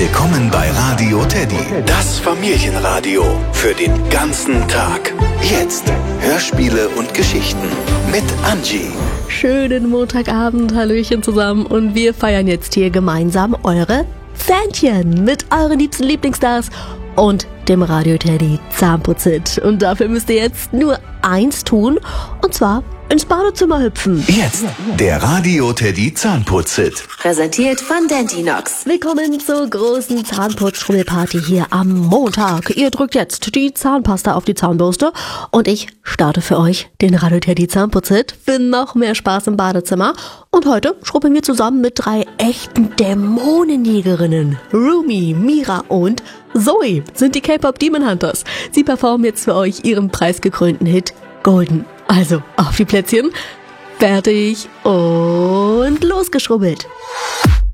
Willkommen bei Radio Teddy, das Familienradio für den ganzen Tag. Jetzt Hörspiele und Geschichten mit Angie. Schönen Montagabend, Hallöchen zusammen und wir feiern jetzt hier gemeinsam eure Fähnchen mit euren liebsten Lieblingsstars und dem Radio Teddy Zahnputzhit. Und dafür müsst ihr jetzt nur eins tun, und zwar ins Badezimmer hüpfen. Jetzt der Radio Teddy Zahnputzhit. Präsentiert von Dentinox. Willkommen zur großen Zahnputz-Schummelparty hier am Montag. Ihr drückt jetzt die Zahnpasta auf die Zahnbürste und ich starte für euch den Radio Teddy Zahnputzhit für noch mehr Spaß im Badezimmer. Und heute schrubbeln wir zusammen mit 3 echten Dämonenjägerinnen. Rumi, Mira und Zoe sind die K-Pop Demon Hunters. Sie performen jetzt für euch ihren preisgekrönten Hit Golden. Also auf die Plätzchen, fertig und losgeschrubbelt.